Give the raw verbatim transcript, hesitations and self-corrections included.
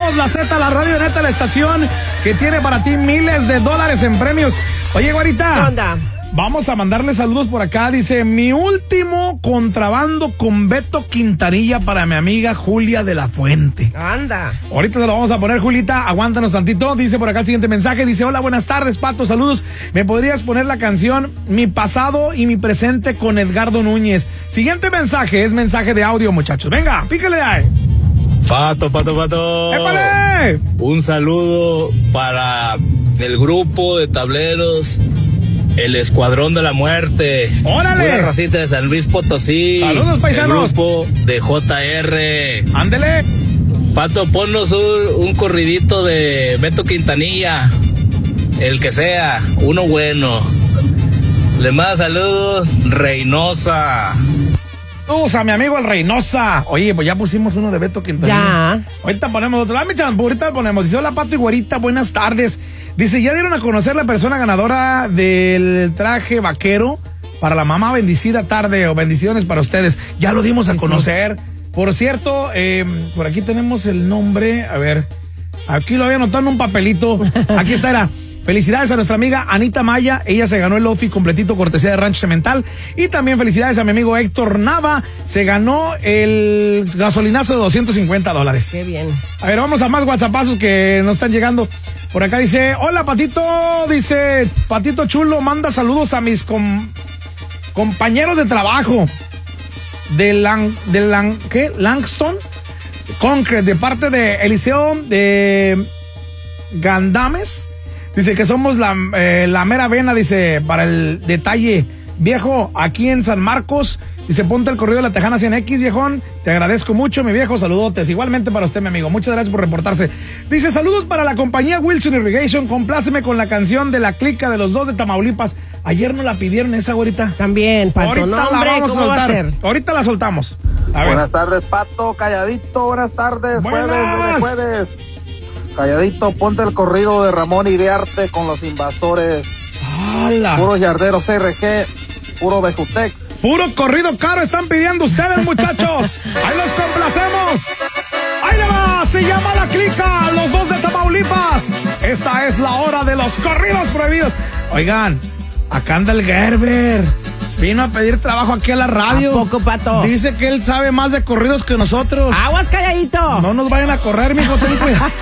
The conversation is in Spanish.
Somos la Z, la radio neta, la estación que tiene para ti miles de dólares en premios. Oye, güerita. ¿Qué onda? Vamos a mandarle saludos por acá. Dice, mi último contrabando con Beto Quintanilla para mi amiga Julia de la Fuente. Anda. Ahorita se lo vamos a poner, Julita. Aguántanos tantito. Dice por acá el siguiente mensaje. Dice, hola, buenas tardes, Pato. Saludos. ¿Me podrías poner la canción Mi pasado y mi presente con Edgardo Núñez? Siguiente mensaje. Es mensaje de audio, muchachos. Venga, píquele ahí. Pato, pato, pato. ¡Épale! Un saludo para el grupo de tableros El Escuadrón de la Muerte. ¡Órale! Una racita de San Luis Potosí. ¡Saludos, paisanos! El grupo de J R. ¡Ándele! Pato, ponnos un, un corridito de Beto Quintanilla. El que sea, uno bueno. Le manda saludos, Reynosa. Saludos a mi amigo el Reynosa. Oye, pues ya pusimos uno de Beto Quintanilla. Ya. Ahorita ponemos otro. Dame chance, ahorita ponemos. Dice, hola, Pato y güerita, buenas tardes. Dice, ya dieron a conocer la persona ganadora del traje vaquero para la mamá. Bendecida tarde o bendiciones para ustedes. Ya lo dimos a conocer. Por cierto, eh, por aquí tenemos el nombre. A ver, aquí lo había anotado en un papelito. Aquí está, era. Felicidades a nuestra amiga Anita Maya, ella se ganó el outfit completito cortesía de Rancho Cemental. Y también felicidades a mi amigo Héctor Nava, se ganó el gasolinazo de doscientos cincuenta dólares. Qué bien. A ver, vamos a más WhatsAppazos que nos están llegando. Por acá dice, hola Patito, dice, Patito Chulo, manda saludos a mis com- compañeros de trabajo de Lang, de Lang, ¿qué? Langston Concrete, de parte de Eliseo de Gandames. Dice que somos la, eh, la mera vena, dice, para el detalle. Viejo, aquí en San Marcos, dice, ponte el corrido de la Tejana cien equis, viejón. Te agradezco mucho, mi viejo, saludotes. Igualmente para usted, mi amigo. Muchas gracias por reportarse. Dice, saludos para la compañía Wilson Irrigation. Compláceme con la canción de la clica de los dos de Tamaulipas. Ayer nos la pidieron esa, güerita. También, Pato. Ahorita No, la hombre, vamos a ¿cómo va a soltar. ser? Ahorita la soltamos. A ver. Buenas tardes, Pato, calladito, buenas tardes, Buenas. jueves, buenas jueves. Calladito, ponte el corrido de Ramón Iriarte con los invasores. ¡Hala! Puro Yarderos R G, puro Bejutex. Puro corrido caro están pidiendo ustedes, muchachos. Ahí los complacemos. Ahí le va, se llama La Clica, los dos de Tamaulipas. Esta es la hora de los corridos prohibidos. Oigan, acá anda el Gerber. Vino a pedir trabajo aquí a la radio. ¿A poco, Pato? Dice que él sabe más de corridos que nosotros. Aguas, calladito. No nos vayan a correr, mijo, ten cuidado.